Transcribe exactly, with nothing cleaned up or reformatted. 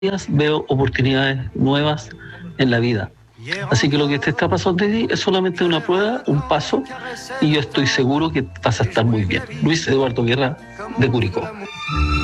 días veo oportunidades nuevas en la vida. Así que lo que te está pasando a ti es solamente una prueba, un paso, y yo estoy seguro que vas a estar muy bien. Luis Eduardo Guerra, de Curicó.